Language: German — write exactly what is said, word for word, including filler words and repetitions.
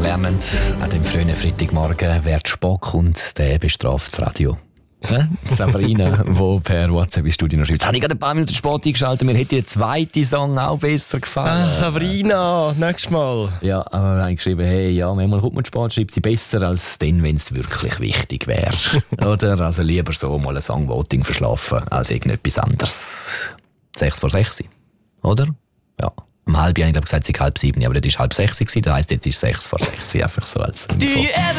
lernen an dem frühen Freitagmorgen, wer zu spät kommt, der bestraft das Radio. Sabrina, die per WhatsApp ins Studio noch schreibt. Jetzt habe ich gerade ein paar Minuten spät eingeschaltet. Mir hätte der zweite Song auch besser gefallen. Ah, Sabrina, nächstes Mal. Ja, aber ich habe geschrieben, hey, ja, manchmal kommt man zu spät, schreibt sie besser als dann, wenn es wirklich wichtig wäre. Oder? Also lieber so mal ein Songvoting verschlafen, als irgendetwas anderes. Sechs vor sechs, oder? Ja. Um halb, ich glaube, gesagt, es sei halb sieben, aber das war halb sechs, das heisst, jetzt ist es sechs vor sechs. Einfach so als Info.